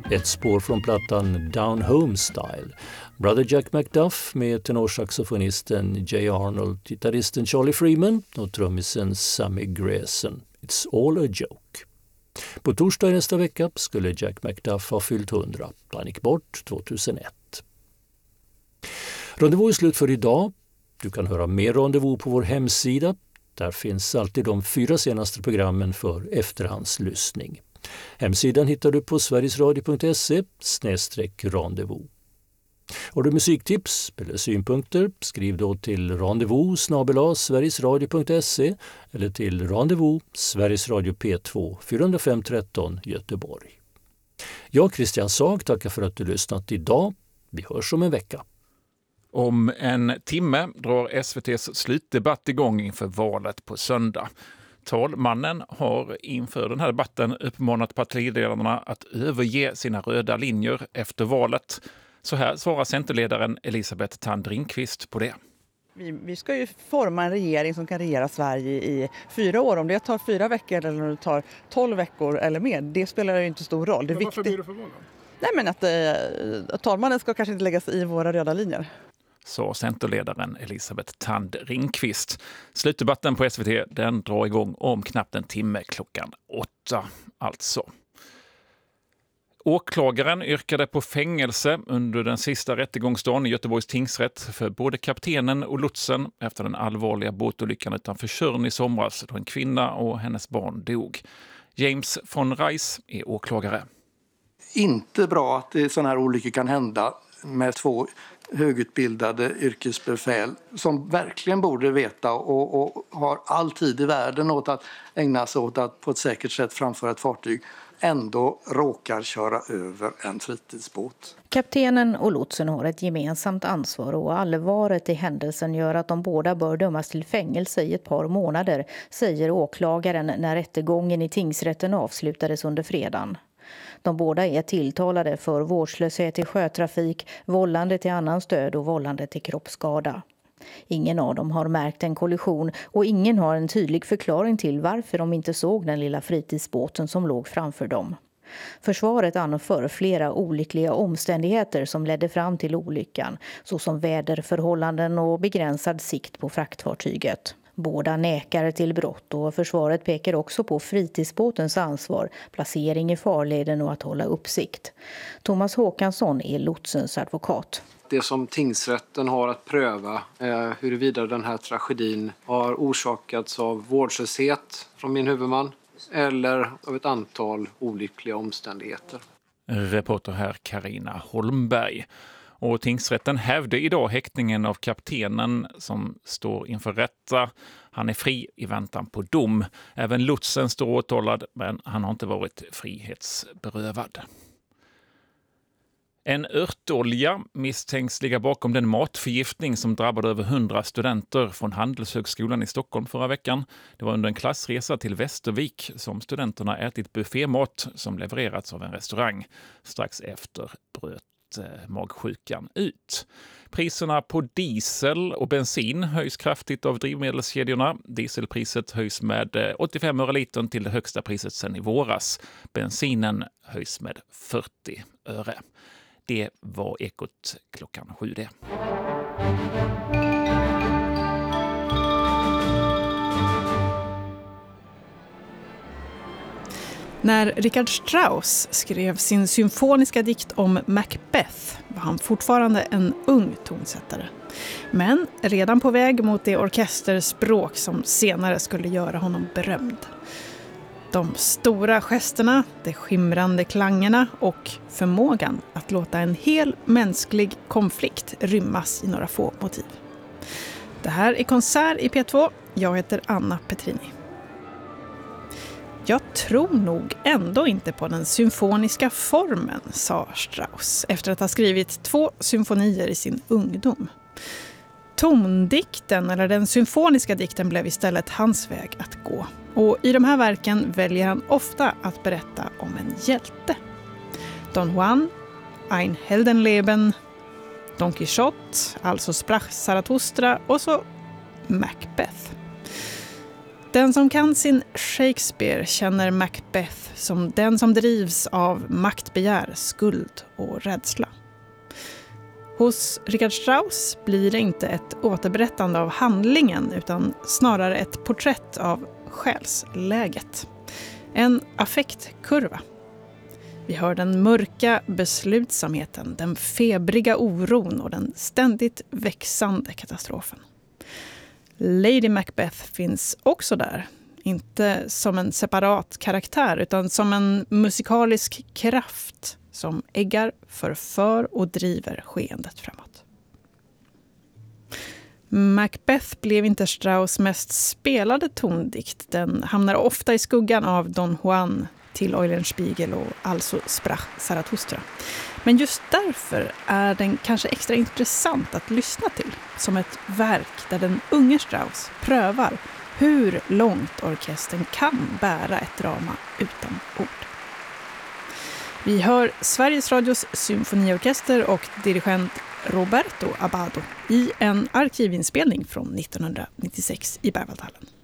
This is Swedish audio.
Ett spår från plattan Down Home Style. Brother Jack McDuff med tenorsaxofonisten Jay Arnold, gitarristen Charlie Freeman och trummisen Sammy Grayson. It's all a joke. På torsdag nästa vecka skulle Jack McDuff ha fyllt 100. Han gick bort 2001. Rendezvous är slut för idag. Du kan höra mer Rendezvous på vår hemsida. Där finns alltid de 4 senaste programmen för efterhandslyssning. Hemsidan hittar du på sverigesradio.se/rendezvous. Har du musiktips eller synpunkter, skriv då till rendezvous@sverigesradio.se eller till rendezvous Sveriges Radio P2 405 13 Göteborg. Jag, Christian Sag, tackar för att du lyssnat idag. Vi hörs om en vecka. Om en timme drar SVT:s slutdebatt igång inför valet på söndag. Talmannen har inför den här debatten uppmanat partiledarna att överge sina röda linjer efter valet. Så här svarar centerledaren Elisabeth Thand Ringqvist på det. Vi ska ju forma en regering som kan regera Sverige i 4 år. Om det tar 4 veckor eller om det tar 12 veckor eller mer, det spelar ju inte stor roll. Men varför blir det förvånad? Nej, men att talmannen ska kanske inte lägga sig i våra röda linjer. Så centerledaren Elisabeth Thand Ringqvist. Slutdebatten på SVT den drar igång om knappt en timme, klockan 8 alltså. Åklagaren yrkade på fängelse under den sista rättegångsdagen i Göteborgs tingsrätt för både kaptenen och lotsen efter den allvarliga båtolyckan utanför Tjörn i somras då en kvinna och hennes barn dog. James von Reis är åklagare. Inte bra att sådana här olyckor kan hända med 2 högutbildade yrkesbefäl som verkligen borde veta och har all tid i världen åt att ägna sig åt att på ett säkert sätt framföra ett fartyg, ändå råkar köra över en fritidsbåt. Kaptenen och lotsen har ett gemensamt ansvar och allvaret i händelsen gör att de båda bör dömas till fängelse i ett par månader, säger åklagaren när rättegången i tingsrätten avslutades under fredagen. De båda är tilltalade för vårdslöshet i sjötrafik, vållande till annans död och vållande till kroppsskada. Ingen av dem har märkt en kollision och ingen har en tydlig förklaring till varför de inte såg den lilla fritidsbåten som låg framför dem. Försvaret anför flera olyckliga omständigheter som ledde fram till olyckan, såsom väderförhållanden och begränsad sikt på fraktfartyget. Båda nekar till brott och försvaret pekar också på fritidsbåtens ansvar, placering i farleden och att hålla uppsikt. Thomas Håkansson är lotsens advokat. Det som tingsrätten har att pröva huruvida den här tragedin har orsakats av vårdslöshet från min huvudman eller av ett antal olyckliga omständigheter. Reporter här Carina Holmberg. Och tingsrätten hävde idag häktningen av kaptenen som står inför rätta. Han är fri i väntan på dom. Även lotsen står åtalad, men han har inte varit frihetsberövad. En örtolja misstänks ligga bakom den matförgiftning som drabbade över 100 studenter från Handelshögskolan i Stockholm förra veckan. Det var under en klassresa till Västervik som studenterna ätit buffémat som levererats av en restaurang. Strax efter bröt magsjukan ut. Priserna på diesel och bensin höjs kraftigt av drivmedelskedjorna. Dieselpriset höjs med 85 öre litern till det högsta priset sedan i våras. Bensinen höjs med 40 öre. Det var Ekot klockan 7 det. När Richard Strauss skrev sin symfoniska dikt om Macbeth var han fortfarande en ung tonsättare. Men redan på väg mot det orkesterspråk som senare skulle göra honom berömd. De stora gesterna, de skimrande klangerna och förmågan att låta en hel mänsklig konflikt rymmas i några få motiv. Det här är Konsert i P2. Jag heter Anna Petrini. Jag tror nog ändå inte på den symfoniska formen, sa Strauss efter att ha skrivit 2 symfonier i sin ungdom. Tondikten eller den symfoniska dikten blev istället hans väg att gå. Och i de här verken väljer han ofta att berätta om en hjälte. Don Juan, Ein Heldenleben, Don Quixote, alltså Sprach Zarathustra och så Macbeth. Den som kan sin Shakespeare känner Macbeth som den som drivs av maktbegär, skuld och rädsla. Hos Richard Strauss blir det inte ett återberättande av handlingen utan snarare ett porträtt av själsläget. En affektkurva. Vi hör den mörka beslutsamheten, den febriga oron och den ständigt växande katastrofen. Lady Macbeth finns också där. Inte som en separat karaktär utan som en musikalisk kraft som äggar, förför och driver skeendet framåt. Macbeth blev inte Strauss mest spelade tondikt. Den hamnar ofta i skuggan av Don Juan, till Eulenspiegel och Alltså sprach Zarathustra. Men just därför är den kanske extra intressant att lyssna till. Som ett verk där den unge Strauss prövar hur långt orkestern kan bära ett drama utan ord. Vi hör Sveriges Radios symfoniorkester och dirigent Roberto Abbado i en arkivinspelning från 1996 i Berwaldhallen.